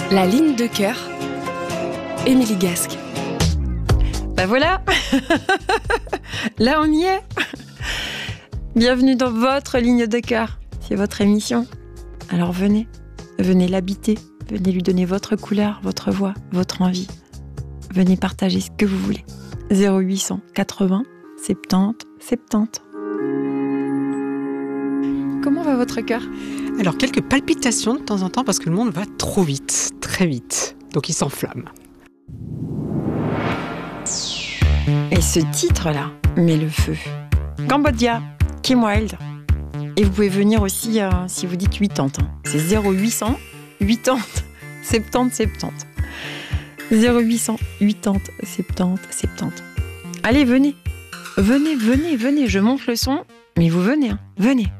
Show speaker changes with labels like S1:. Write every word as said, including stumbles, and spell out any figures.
S1: La ligne de cœur, Émilie Gasque. Ben voilà, là on y est. Bienvenue dans votre ligne de cœur, c'est votre émission. Alors venez, venez l'habiter, venez lui donner votre couleur, votre voix, votre envie. Venez partager ce que vous voulez. zéro huit cent quatre-vingts soixante-dix soixante-dix. Comment va votre cœur ?
S2: Alors, quelques palpitations de temps en temps parce que le monde va trop vite, très vite. Donc, il s'enflamme.
S1: Et ce titre-là met le feu. Cambodia, Kim Wilde. Et vous pouvez venir aussi euh, si vous dites quatre-vingts. Hein. C'est zéro huit cent quatre-vingts soixante-dix soixante-dix. zéro huit cent quatre-vingts soixante-dix soixante-dix. Allez, venez. Venez, venez, venez. Je monte le son, mais vous venez, hein. Venez.